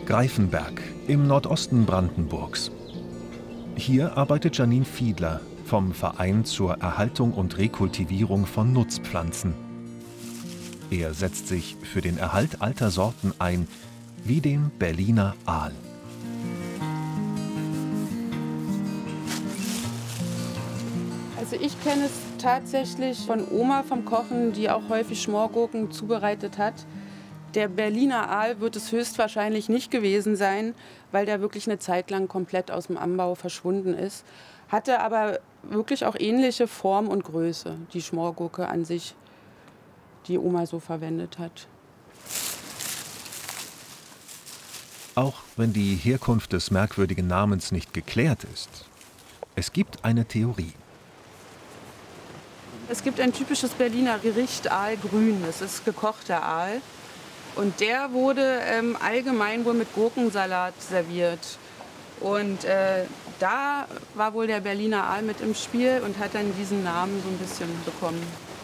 Greifenberg im Nordosten Brandenburgs. Hier arbeitet Janine Fiedler vom Verein zur Erhaltung und Rekultivierung von Nutzpflanzen. Er setzt sich für den Erhalt alter Sorten ein, wie dem Berliner Aal. Also ich kenne es tatsächlich von Oma vom Kochen, die auch häufig Schmorgurken zubereitet hat. Der Berliner Aal wird es höchstwahrscheinlich nicht gewesen sein, weil der wirklich eine Zeit lang komplett aus dem Anbau verschwunden ist. Hatte aber wirklich auch ähnliche Form und Größe, die Schmorgurke an sich, die Oma so verwendet hat. Auch wenn die Herkunft des merkwürdigen Namens nicht geklärt ist, es gibt eine Theorie. Es gibt ein typisches Berliner Gericht, Aalgrün. Das ist gekochter Aal. Und der wurde allgemein wohl mit Gurkensalat serviert. Und da war wohl der Berliner Aal mit im Spiel und hat dann diesen Namen so ein bisschen bekommen.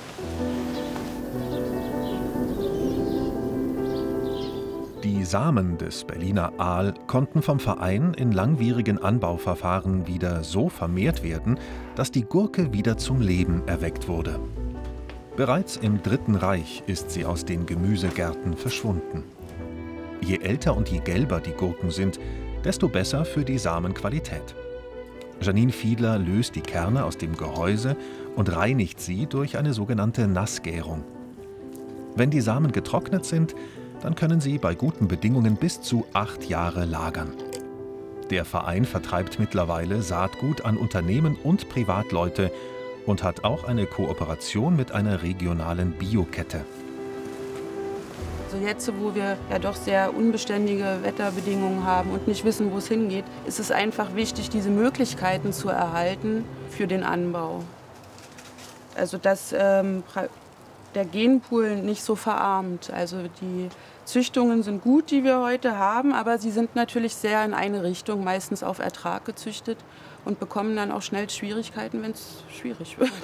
Die Samen des Berliner Aal konnten vom Verein in langwierigen Anbauverfahren wieder so vermehrt werden, dass die Gurke wieder zum Leben erweckt wurde. Bereits im Dritten Reich ist sie aus den Gemüsegärten verschwunden. Je älter und je gelber die Gurken sind, desto besser für die Samenqualität. Janine Fiedler löst die Kerne aus dem Gehäuse und reinigt sie durch eine sogenannte Nassgärung. Wenn die Samen getrocknet sind, dann können sie bei guten Bedingungen bis zu 8 Jahre lagern. Der Verein vertreibt mittlerweile Saatgut an Unternehmen und Privatleute und hat auch eine Kooperation mit einer regionalen Biokette. Also jetzt, wo wir ja doch sehr unbeständige Wetterbedingungen haben und nicht wissen, wo es hingeht, ist es einfach wichtig, diese Möglichkeiten zu erhalten für den Anbau. Also dass der Genpool nicht so verarmt. Also die Züchtungen sind gut, die wir heute haben, aber sie sind natürlich sehr in eine Richtung, meistens auf Ertrag gezüchtet und bekommen dann auch schnell Schwierigkeiten, wenn es schwierig wird.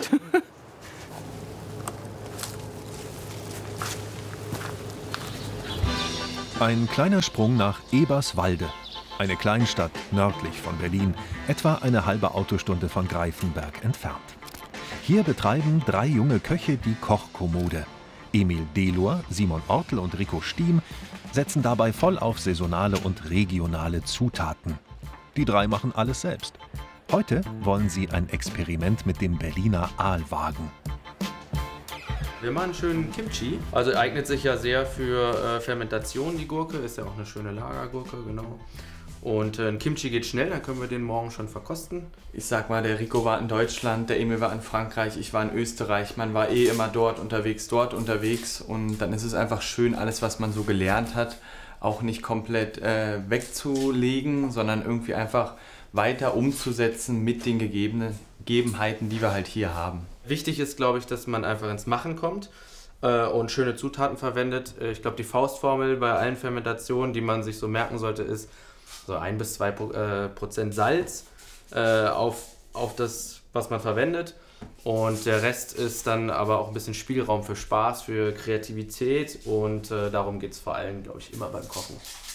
Ein kleiner Sprung nach Eberswalde, eine Kleinstadt nördlich von Berlin, etwa eine halbe Autostunde von Greifenberg entfernt. Hier betreiben 3 junge Köche die Kochkommode. Emil Delor, Simon Ortl und Rico Stiem setzen dabei voll auf saisonale und regionale Zutaten. Die 3 machen alles selbst. Heute wollen sie ein Experiment mit dem Berliner Aal wagen. Wir machen schön Kimchi. Also eignet sich ja sehr für Fermentation, die Gurke. Ist ja auch eine schöne Lagergurke, genau. Und ein Kimchi geht schnell, dann können wir den morgen schon verkosten. Ich sag mal, der Rico war in Deutschland, der Emil war in Frankreich, ich war in Österreich. Man war eh immer dort unterwegs. Und dann ist es einfach schön, alles, was man so gelernt hat, auch nicht komplett wegzulegen, sondern irgendwie einfach weiter umzusetzen mit den Gegebenheiten, die wir halt hier haben. Wichtig ist, glaube ich, dass man einfach ins Machen kommt und schöne Zutaten verwendet. Ich glaube, die Faustformel bei allen Fermentationen, die man sich so merken sollte, ist so 1 bis 2% Salz auf das, was man verwendet. Und der Rest ist dann aber auch ein bisschen Spielraum für Spaß, für Kreativität. Und darum geht es vor allem, glaube ich, immer beim Kochen.